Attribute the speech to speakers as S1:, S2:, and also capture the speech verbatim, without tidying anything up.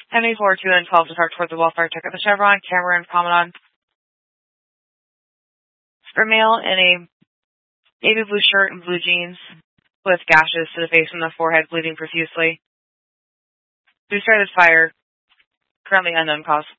S1: Henry four, two, and twelve depart toward the Wellfire Tech at the Chevron, Cameron, Promenade. For male in a navy blue shirt and blue jeans with gashes to the face and the forehead, bleeding profusely. Who started fire? Currently unknown cause.